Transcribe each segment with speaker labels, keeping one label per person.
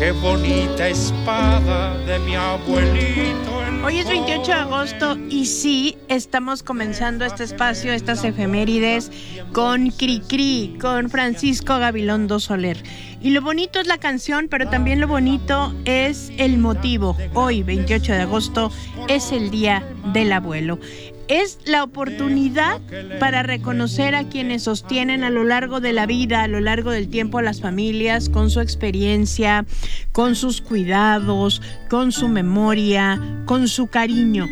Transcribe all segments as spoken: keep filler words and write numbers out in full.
Speaker 1: qué bonita espada de mi abuelito.
Speaker 2: Hoy es veintiocho de agosto y sí, estamos comenzando este espacio, estas efemérides con Cricri, con Francisco Gabilondo Soler. Y lo bonito es la canción, pero también lo bonito es el motivo. Hoy, veintiocho de agosto, es el Día del Abuelo. Es la oportunidad para reconocer a quienes sostienen a lo largo de la vida, a lo largo del tiempo a las familias, con su experiencia, con sus cuidados, con su memoria, con su cariño.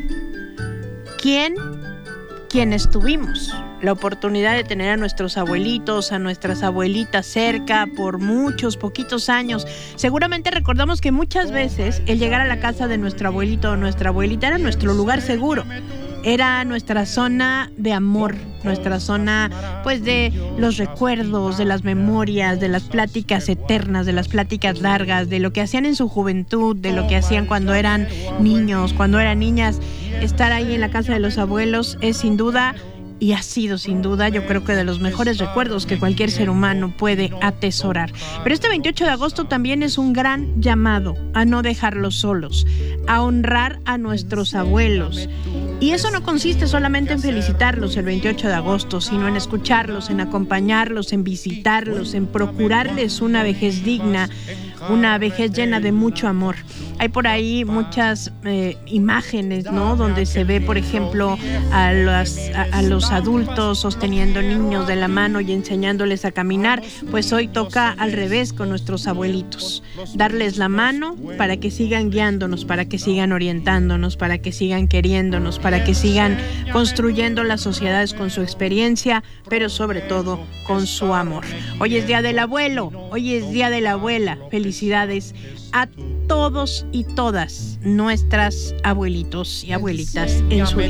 Speaker 2: ¿Quién? Quienes tuvimos la oportunidad de tener a nuestros abuelitos, a nuestras abuelitas cerca por muchos, poquitos años. Seguramente recordamos que muchas veces el llegar a la casa de nuestro abuelito o nuestra abuelita era nuestro lugar seguro. Era nuestra zona de amor, nuestra zona pues de los recuerdos, de las memorias, de las pláticas eternas, de las pláticas largas, de lo que hacían en su juventud, de lo que hacían cuando eran niños, cuando eran niñas. Estar ahí en la casa de los abuelos es sin duda, y ha sido sin duda, yo creo que de los mejores recuerdos que cualquier ser humano puede atesorar. Pero este veintiocho de agosto también es un gran llamado a no dejarlos solos, a honrar a nuestros abuelos. Y eso no consiste solamente en felicitarlos el veintiocho de agosto, sino en escucharlos, en acompañarlos, en visitarlos, en procurarles una vejez digna, una vejez llena de mucho amor. Hay por ahí muchas eh, imágenes, ¿no? Donde se ve, por ejemplo, a, las, a, a los adultos sosteniendo niños de la mano y enseñándoles a caminar. Pues hoy toca al revés con nuestros abuelitos. Darles la mano para que sigan guiándonos, para que sigan orientándonos, para que sigan queriéndonos, para que sigan construyendo las sociedades con su experiencia, pero sobre todo con su amor. Hoy es Día del Abuelo, hoy es Día de la Abuela. Felicidades a todos y todas nuestras abuelitos y abuelitas en su día.